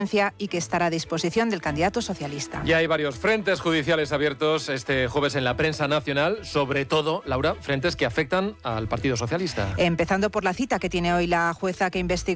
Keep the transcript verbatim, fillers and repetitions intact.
y que estará a disposición del candidato socialista. Ya hay varios frentes judiciales abiertos este jueves en la prensa nacional, sobre todo, Laura, frentes que afectan al Partido Socialista. Empezando por la cita que tiene hoy la jueza que investigó